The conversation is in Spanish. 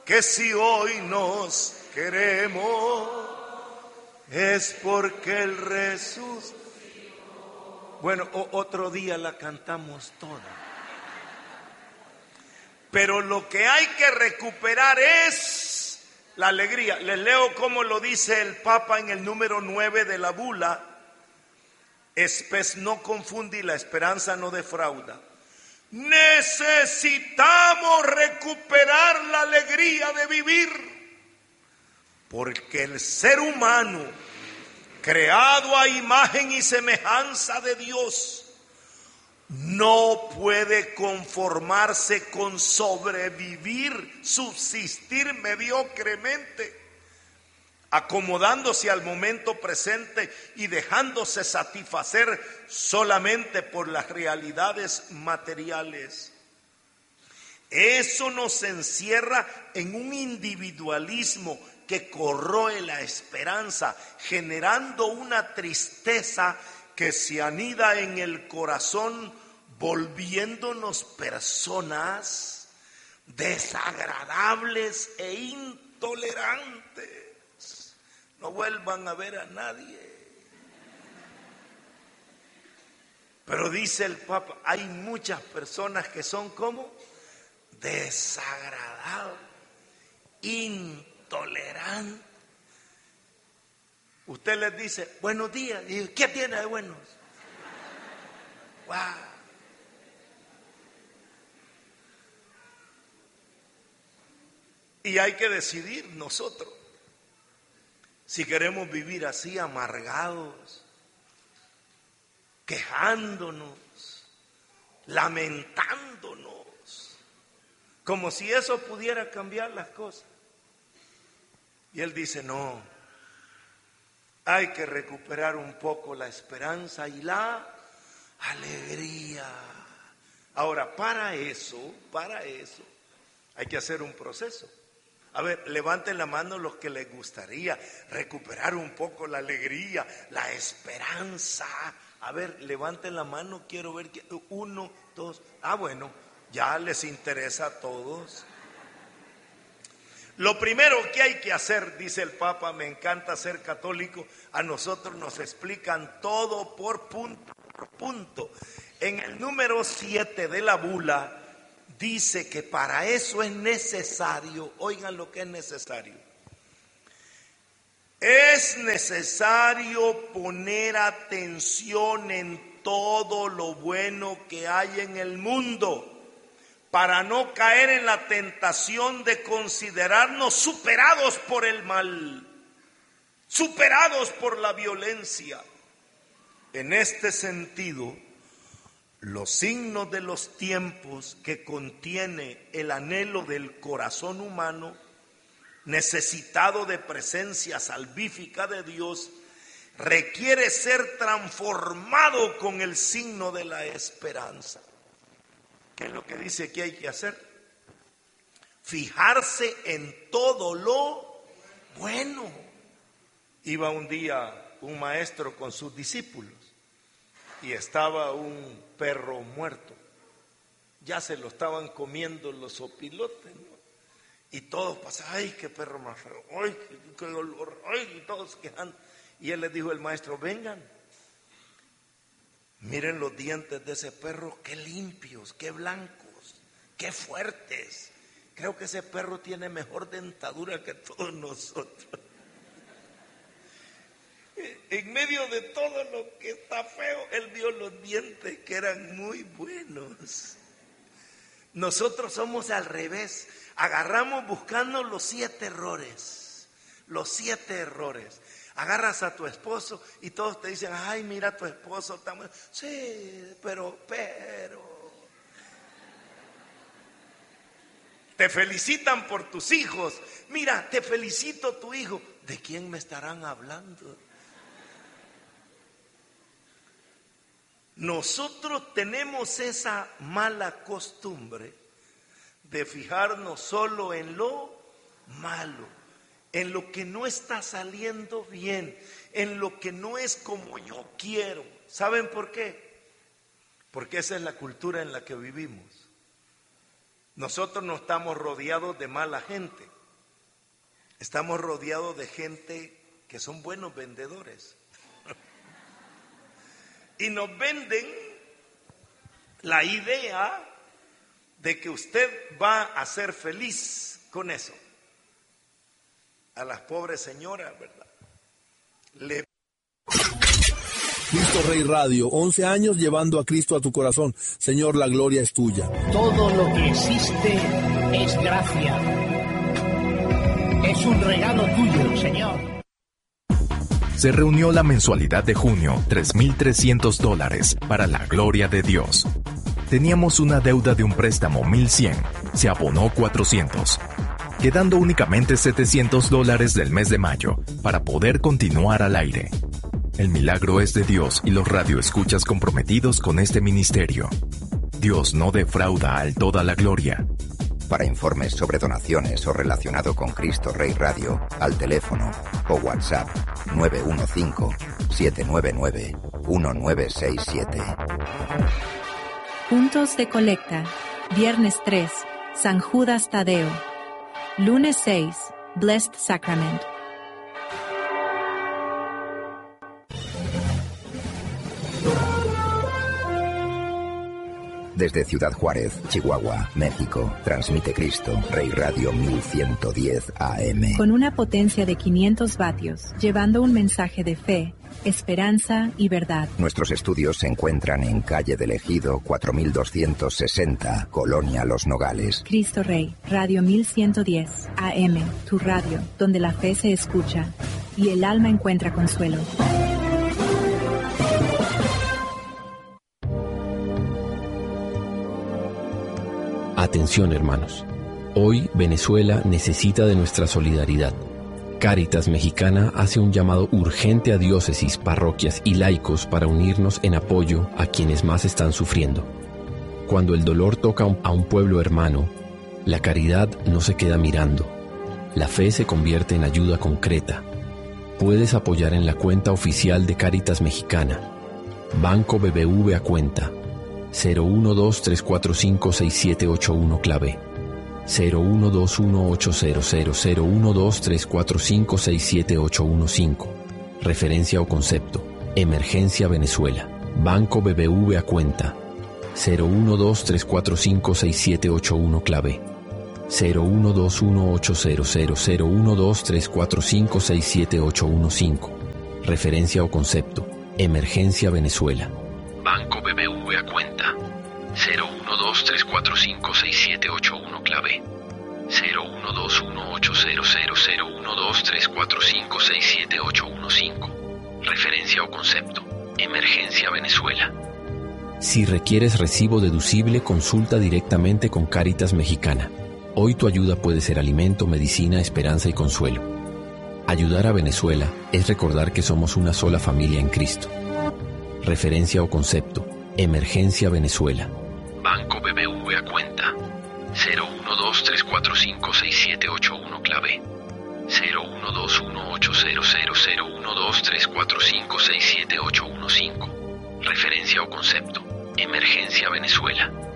que si hoy nos queremos es porque Él resucitó. Bueno, otro día la cantamos toda. Pero lo que hay que recuperar es la alegría. Les leo cómo lo dice el Papa en el número 9 de la bula. Spes no confundi, la esperanza no defrauda. Necesitamos recuperar la alegría de vivir, porque el ser humano, creado a imagen y semejanza de Dios, no puede conformarse con sobrevivir, subsistir mediocremente, acomodándose al momento presente y dejándose satisfacer solamente por las realidades materiales. Eso nos encierra en un individualismo que corroe la esperanza, generando una tristeza que se anida en el corazón, volviéndonos personas desagradables e intolerantes. No vuelvan a ver a nadie. Pero dice el Papa, hay muchas personas que son como desagradables, intolerantes. Usted les dice, buenos días, y ¿qué tiene de buenos? ¡Wow! Y hay que decidir nosotros si queremos vivir así, amargados, quejándonos, lamentándonos, como si eso pudiera cambiar las cosas. Y él dice, no, hay que recuperar un poco la esperanza y la alegría. Ahora, para eso, hay que hacer un proceso. A ver, levanten la mano los que les gustaría recuperar un poco la alegría, la esperanza. A ver, levanten la mano, quiero ver. 1, 2. Bueno, ya les interesa a todos. Lo primero que hay que hacer, dice el Papa, me encanta ser católico, a nosotros nos explican todo por punto. En el número 7 de la bula dice que para eso es necesario, oigan lo que es necesario. Es necesario poner atención en todo lo bueno que hay en el mundo, para no caer en la tentación de considerarnos superados por el mal, superados por la violencia. En este sentido, los signos de los tiempos que contiene el anhelo del corazón humano, necesitado de presencia salvífica de Dios, requiere ser transformado con el signo de la esperanza. ¿Qué es lo que dice que hay que hacer? Fijarse en todo lo bueno. Iba un día un maestro con sus discípulos y estaba un perro muerto. Ya se lo estaban comiendo los opilotes, ¿no? Y todos pasaban, ay, qué perro más feo, ay, qué dolor, ay, y todos quejando. Y él les dijo al maestro, vengan, miren los dientes de ese perro, qué limpios, qué blancos, qué fuertes. Creo que ese perro tiene mejor dentadura que todos nosotros. En medio de todo lo que está feo, él vio los dientes que eran muy buenos. Nosotros somos al revés, agarramos buscando los 7 errores, los 7 errores. Agarras a tu esposo y todos te dicen, ay, mira, tu esposo está muy... Sí, pero... Te felicitan por tus hijos. Mira, te felicito tu hijo. ¿De quién me estarán hablando? Nosotros tenemos esa mala costumbre de fijarnos solo en lo malo, en lo que no está saliendo bien, en lo que no es como yo quiero. ¿Saben por qué? Porque esa es la cultura en la que vivimos. Nosotros no estamos rodeados de mala gente, Estamos rodeados de gente que son buenos vendedores. Y nos venden la idea de que usted va a ser feliz con eso. A las pobres señoras, ¿verdad? Cristo Rey Radio, 11 años llevando a Cristo a tu corazón. Señor, la gloria es tuya. Todo lo que existe es gracia. Es un regalo tuyo, Señor. Se reunió la mensualidad de junio, $3,300 para la gloria de Dios. Teníamos una deuda de un préstamo, $1,100. Se abonó $400. Quedando únicamente $700 del mes de mayo para poder continuar al aire. El milagro es de Dios y los radioescuchas comprometidos con este ministerio. Dios no defrauda al toda la gloria. Para informes sobre donaciones o relacionado con Cristo Rey Radio, al teléfono o WhatsApp 915-799-1967. Puntos de colecta. Viernes 3, San Judas Tadeo. Lunes 6, Blessed Sacrament. Desde Ciudad Juárez, Chihuahua, México, transmite Cristo Rey Radio 1110 AM. Con una potencia de 500 vatios, llevando un mensaje de fe, esperanza y verdad. Nuestros estudios se encuentran en calle del Ejido 4260, Colonia Los Nogales. Cristo Rey, Radio 1110 AM, tu radio, donde la fe se escucha y el alma encuentra consuelo. Atención, hermanos. Hoy Venezuela necesita de nuestra solidaridad. Cáritas Mexicana hace un llamado urgente a diócesis, parroquias y laicos para unirnos en apoyo a quienes más están sufriendo. Cuando el dolor toca a un pueblo hermano, la caridad no se queda mirando. La fe se convierte en ayuda concreta. Puedes apoyar en la cuenta oficial de Cáritas Mexicana. Banco BBV a cuenta 012-345-6781 clave 0121-800-012-345-67815. Referencia o concepto: Emergencia Venezuela. Banco BBV a cuenta 012-345-6781 clave 0121-800-012-345-67815. Referencia o concepto: Emergencia Venezuela. Banco BBV a cuenta 012-345-6781 clave 0121-800-012-345-67815. Referencia o concepto: Emergencia Venezuela. Si requieres recibo deducible, consulta directamente con Cáritas Mexicana. Hoy tu ayuda puede ser alimento, medicina, esperanza y consuelo. Ayudar a Venezuela es recordar que somos una sola familia en Cristo. Referencia o concepto: Emergencia Venezuela. Banco BBV a cuenta 012-345-6781 clave 0121-800-012-345-67815. Referencia o concepto: Emergencia Venezuela.